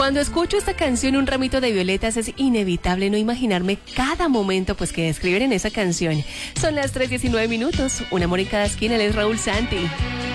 Cuando escucho esta canción, Un ramito de violetas, es inevitable no imaginarme cada momento pues que describen en esa canción. Son las 3:19. Un amor en cada esquina, él es Raúl Santi.